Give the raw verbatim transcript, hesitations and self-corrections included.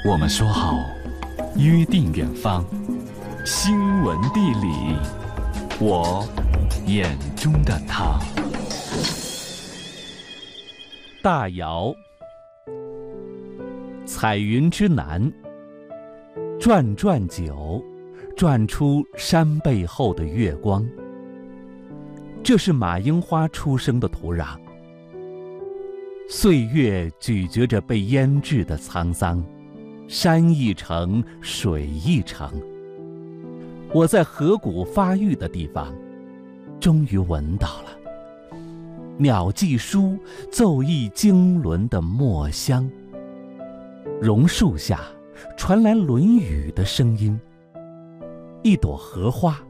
我们说好约定远方，新闻地理，我眼中的他。 大窑，彩云之南，转转久，转出山背后的月光。这是马樱花出生的土壤。岁月咀嚼着被腌制的沧桑，山一程，水一程。我在河谷发育的地方，终于闻到了鸟寄书奏艺经纶的墨香。榕树下传来《论语》的声音，一朵荷花